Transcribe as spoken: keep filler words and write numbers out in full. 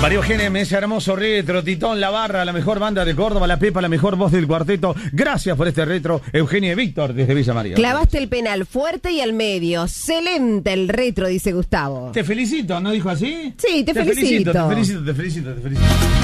María Eugenia me dice hermoso retro, Titón, La Barra, la mejor banda de Córdoba, La Pepa, la mejor voz del cuarteto. Gracias por este retro, Eugenia y Víctor desde Villa María. Clavaste el penal fuerte y al medio. Excelente el retro, dice Gustavo. Te felicito, ¿no dijo así? Sí, te, te felicito. felicito. Te felicito, te felicito, te felicito.